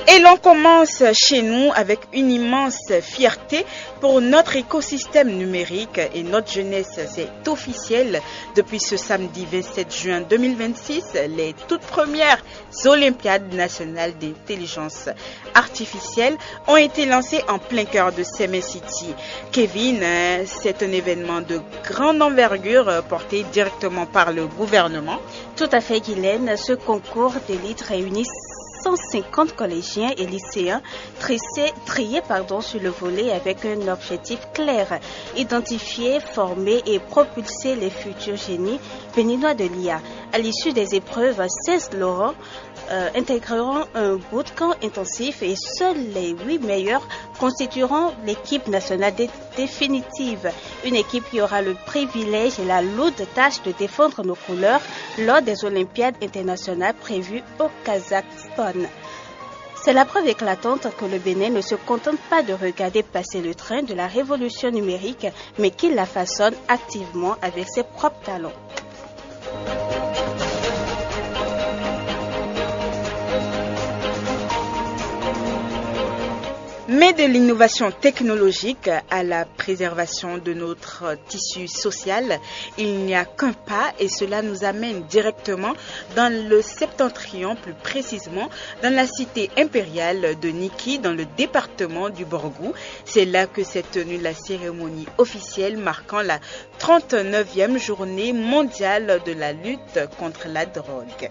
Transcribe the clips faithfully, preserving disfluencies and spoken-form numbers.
Et l'on commence chez nous avec une immense fierté pour notre écosystème numérique et notre jeunesse. C'est officiel. Depuis ce samedi vingt-sept juin deux mille vingt-six, les toutes premières Olympiades nationales d'intelligence artificielle ont été lancées en plein cœur de Semen City. Kevin, c'est un événement de grande envergure porté directement par le gouvernement. Tout à fait, Guylaine. Ce concours d'élite réunit cent cinquante collégiens et lycéens trissés, triés pardon, sur le volet avec un objectif clair, identifier, former et propulser les futurs génies béninois de l'I A. À l'issue des épreuves, seize lauréats euh, intégreront un bootcamp intensif et seuls les huit meilleurs constitueront l'équipe nationale dé- définitive. Une équipe qui aura le privilège et la lourde tâche de défendre nos couleurs lors des Olympiades internationales prévues au Kazakhstan. C'est la preuve éclatante que le Bénin ne se contente pas de regarder passer le train de la révolution numérique, mais qu'il la façonne activement avec ses propres talents. Mais de l'innovation technologique à la préservation de notre tissu social, il n'y a qu'un pas et cela nous amène directement dans le septentrion, plus précisément dans la cité impériale de Niki, dans le département du Borgou. C'est là que s'est tenue la cérémonie officielle marquant la trente-neuvième journée mondiale de la lutte contre la drogue.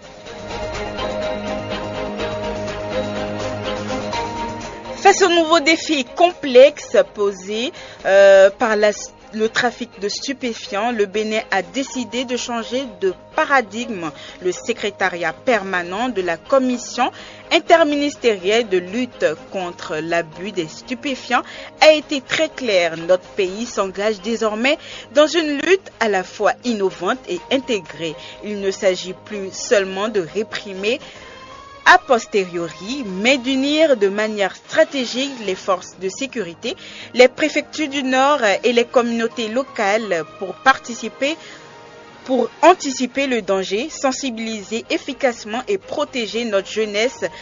Face aux nouveaux défis complexes posés euh, par la, le trafic de stupéfiants, le Bénin a décidé de changer de paradigme. Le secrétariat permanent de la Commission interministérielle de lutte contre l'abus des stupéfiants a été très clair. Notre pays s'engage désormais dans une lutte à la fois innovante et intégrée. Il ne s'agit plus seulement de réprimer a posteriori, mais d'unir de manière stratégique les forces de sécurité, les préfectures du Nord et les communautés locales pour participer, pour anticiper le danger, sensibiliser efficacement et protéger notre jeunesse